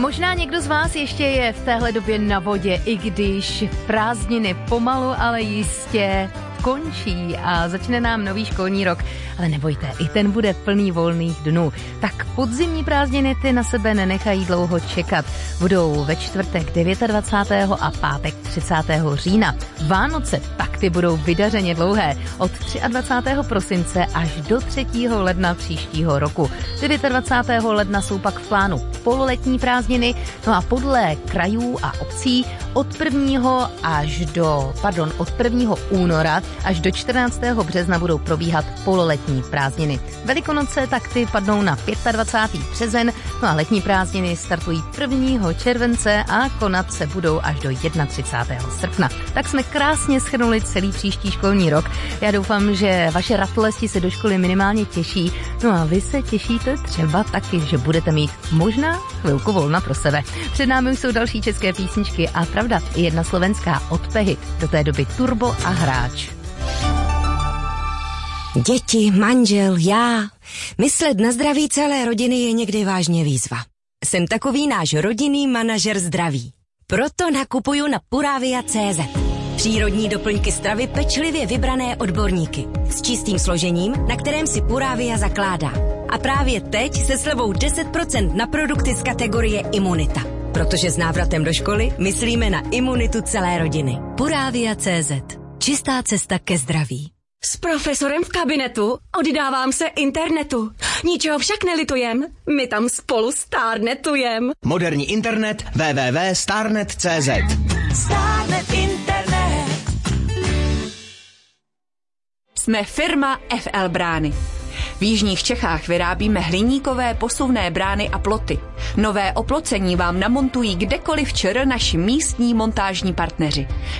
Možná někdo z vás ještě je v téhle době na vodě, i když prázdniny pomalu, ale jistě končí a začne nám nový školní rok. Ale nebojte, i ten bude plný volných dnů. Tak podzimní prázdniny ty na sebe nenechají dlouho čekat. Budou ve čtvrtek 29. a pátek 30. října. Vánoce tak ty budou vydařeně dlouhé. Od 23. prosince až do 3. ledna příštího roku. 29. ledna jsou pak v plánu pololetní prázdniny, no a podle krajů a obcí od 1. února až do 14. března budou probíhat pololetní prázdniny. Velikonoce tak ty padnou na 25. březen, no a letní prázdniny startují 1. července a konat se budou až do 31. srpna. Tak jsme krásně shrnuli celý příští školní rok. Já doufám, že vaše ratolesti se do školy minimálně těší, no a vy se těšíte třeba taky, že budete mít možná chvilku volna pro sebe. Před námi už jsou další české písničky a pravda, i jedna slovenská od Pehy, do té doby Turbo a Hráč. Děti, manžel, já. Myslet na zdraví celé rodiny je někdy vážně výzva. Jsem takový náš rodinný manažer zdraví. Proto nakupuju na Puravia.cz. Přírodní doplňky stravy pečlivě vybrané odborníky. S čistým složením, na kterém si Puravia zakládá. A právě teď se slevou 10% na produkty z kategorie Imunita. Protože s návratem do školy myslíme na imunitu celé rodiny. Puravia.cz. Čistá cesta ke zdraví. S profesorem v kabinetu oddávám se internetu. Ničeho však nelitujem, my tam spolu stárnetujem. Moderní internet www.starnet.cz. Stárnet internet. Jsme firma FL Brány. V jižních Čechách vyrábíme hliníkové posuvné brány a ploty. Nové oplocení vám namontují kdekoliv ČR naši místní montážní partneři.